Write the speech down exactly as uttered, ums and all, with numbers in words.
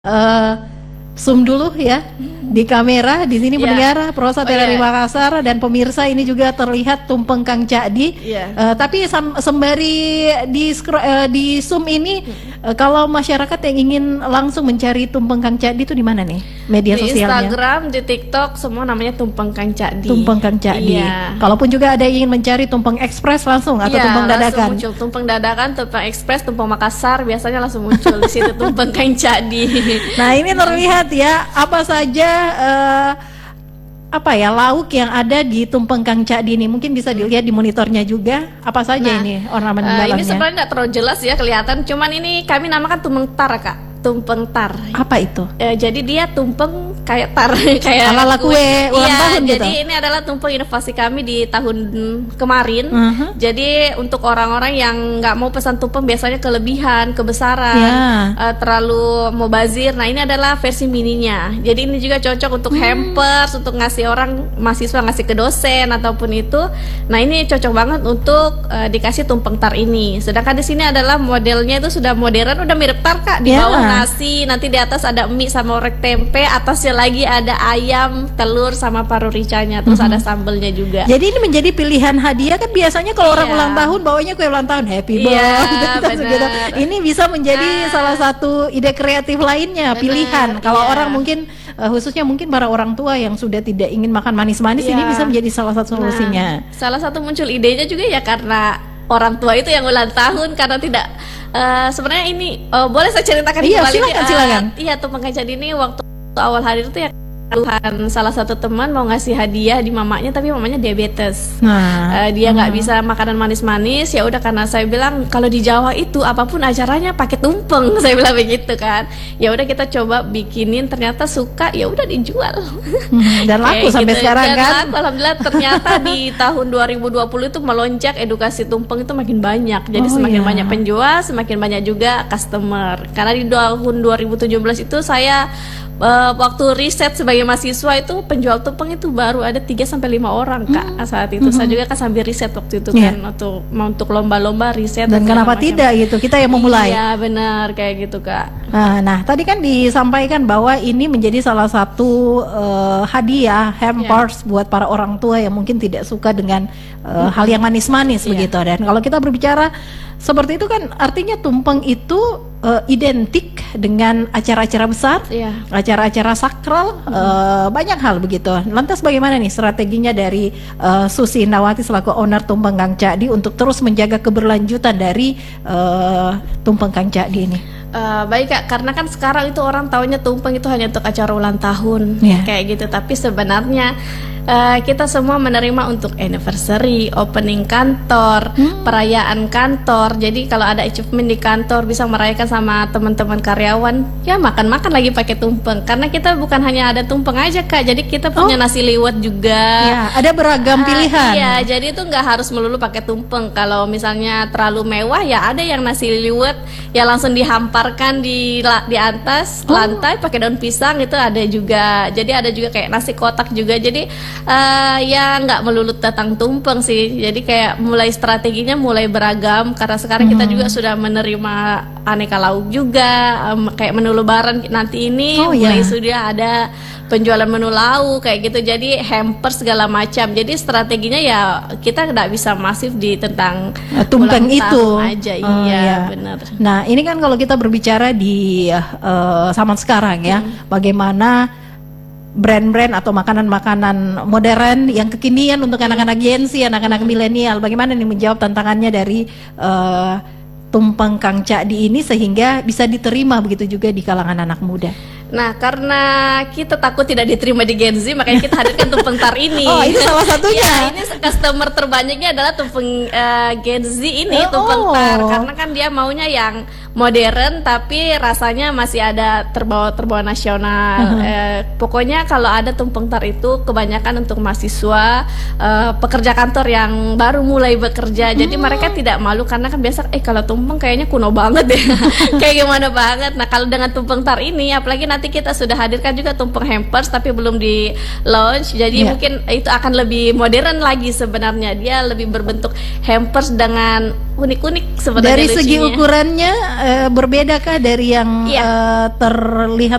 uh, zoom dulu ya di kamera di sini Ya. pendengar Prosa Oh, T V R I ya. Makassar dan pemirsa, ini juga terlihat tumpeng Kang Cakdi. Ya. Uh, tapi sam- sembari di scro- uh, di zoom ini, uh, kalau masyarakat yang ingin langsung mencari tumpeng Kang Cakdi itu di mana nih media Di sosialnya? Instagram, di TikTok, semua namanya Tumpeng Kang Cakdi. Tumpeng Kang Cakdi. Iya. Kalaupun juga ada yang ingin mencari tumpeng ekspres langsung atau Iya, tumpeng langsung dadakan. muncul tumpeng dadakan, tumpeng ekspres, tumpeng Makassar, biasanya langsung muncul di situ Tumpeng Kang Cakdi. Nah, ini terlihat ya apa saja eh, apa ya lauk yang ada di tumpeng Kang Cakdi ini. Mungkin bisa dilihat di monitornya juga apa saja Nah, ini ornamen Eh, dalamnya. ini sebenarnya tidak terlalu jelas ya kelihatan, cuman ini kami namakan tumpeng tar, Kak. Tumpeng tar. Apa itu? Eh, jadi dia tumpeng kayak tar, kayak Ala-ala kue ulang Iya, tahun gitu? jadi ini adalah tumpeng inovasi kami di tahun kemarin. Mhm. Jadi untuk orang-orang yang nggak mau pesan tumpeng biasanya kelebihan, kebesaran, Ya. eh, terlalu mubazir. Nah, ini adalah versi mininya. Jadi ini juga cocok untuk Hmm. hampers, untuk ngasih orang mahasiswa ngasih ke dosen ataupun itu. Nah, ini cocok banget untuk eh, dikasih tumpeng tar ini. Sedangkan di sini adalah modelnya itu sudah modern, udah mirip tar, Kak. Di Ya. bawah nasi, nanti di atas ada mie sama orek tempe, atasnya lagi ada ayam, telur sama paru ricanya, terus ada sambelnya juga. Jadi ini menjadi pilihan hadiah kan, biasanya kalau orang Iya. ulang tahun bawanya kue ulang tahun happy Iya, birthday benar. gitu. Ini bisa menjadi Nah. salah satu ide kreatif lainnya, Benar, pilihan. Kalau iya. orang mungkin eh, khususnya mungkin para orang tua yang sudah tidak ingin makan manis-manis, Iya. ini bisa menjadi salah satu solusinya. Nah, salah satu muncul idenya juga ya karena orang tua itu yang ulang tahun, karena tidak eh, sebenarnya ini eh, boleh saya ceritakan Iya, kembali? silakan, Eh, silakan. Iya, tumpeng Kang Cakdi ini waktu awal hari itu ya keluhan salah satu teman mau ngasih hadiah di mamanya, tapi mamanya diabetes. Nah, Eh, dia nggak bisa makanan manis-manis, ya udah, karena saya bilang kalau di Jawa itu apapun acaranya pakai tumpeng, saya bilang begitu kan. Ya udah kita coba bikinin, ternyata suka, ya udah dijual. hmm, dan laku Kayak sampai gitu. sekarang Dan kan. laku, alhamdulillah. Ternyata di tahun dua ribu dua puluh itu melonjak, edukasi tumpeng itu makin banyak. Jadi Oh, semakin iya. banyak penjual, semakin banyak juga customer. Karena di tahun dua ribu tujuh belas itu saya eh, waktu riset sebagai mahasiswa itu penjual tumpeng itu baru ada tiga sampai lima orang, Kak. Saat itu saya juga kan sambil riset waktu itu Hmm. Iya. kan, untuk mau untuk lomba-lomba riset Dan segala kenapa macam. tidak gitu, kita yang memulai. Iya, benar kayak gitu, Kak. Nah, nah, tadi kan disampaikan bahwa ini menjadi salah satu eh, hadiah hampers buat para orang tua yang mungkin tidak suka dengan eh, hal yang manis-manis Iya. begitu. Dan kalau kita berbicara seperti itu kan artinya tumpeng itu eh, identik dengan acara-acara besar, Iya. acara-acara sakral, eh, banyak hal begitu. Lantas bagaimana nih strateginya dari eh, Susi Nawati selaku owner Tumpeng Kang Cakdi untuk terus menjaga keberlanjutan dari eh, Tumpeng Kang Cakdi ini? Eh, baik, Kak, karena kan sekarang itu orang taunya tumpeng itu hanya untuk acara ulang tahun, Iya. kayak gitu. Tapi sebenarnya eh, kita semua menerima untuk anniversary, opening kantor, perayaan kantor. Jadi kalau ada achievement di kantor bisa merayakan sama teman-teman karyawan, ya makan-makan lagi pakai tumpeng. Karena kita bukan hanya ada tumpeng aja, Kak. Jadi kita punya nasi liwet juga. Ya, ada beragam Ah, pilihan. Iya, jadi itu nggak harus melulu pakai tumpeng. Kalau misalnya terlalu mewah, ya ada yang nasi liwet ya langsung dihamparkan di la- di atas Oh. lantai pakai daun pisang, itu ada juga. Jadi ada juga kayak nasi kotak juga. Jadi eh, ya nggak melulu tentang tumpeng sih. Jadi kayak mulai strateginya mulai beragam, karena sekarang kita Hmm. juga sudah menerima aneka lauk juga, em, kayak menu lebaran nanti ini Oh, mulai iya. sudah ada penjualan menu lauk kayak gitu, jadi hamper segala macam. Jadi strateginya ya kita nggak bisa masif di tentang Eh, tumpeng ulang itu tahun aja. Oh, Iya, iya. benar. Nah, ini kan kalau kita berbicara di eh, zaman sekarang ya, Hmm. bagaimana brand-brand atau makanan-makanan modern yang kekinian untuk anak-anak Gen Z, anak-anak milenial, bagaimana nih menjawab tantangannya dari eh, Tumpeng Kang Cakdi ini sehingga bisa diterima begitu juga di kalangan anak muda. Nah, karena kita takut tidak diterima di Gen Z, makanya kita hadirkan tumpeng tar ini. Oh, itu salah satunya. Ya, ini customer terbanyaknya adalah tumpeng eh, Gen Z ini, Oh. tumpeng tar. Karena kan dia maunya yang modern tapi rasanya masih ada terbawa terbawa nasional. Eh, pokoknya kalau ada tumpeng tar itu kebanyakan untuk mahasiswa, eh, pekerja kantor yang baru mulai bekerja. Jadi mereka tidak malu karena kan biasa, eh kalau tumpeng kayaknya kuno banget deh, kayak gimana banget. Nah, kalau dengan tumpeng tar ini, apalagi nanti nanti kita sudah hadirkan juga tumpeng hampers tapi belum di launch. Jadi Iya. mungkin itu akan lebih modern lagi sebenarnya. Dia lebih berbentuk hampers dengan unik-unik sebenarnya Dari segi lucunya. ukurannya eh, berbedakah dari yang Iya. eh, terlihat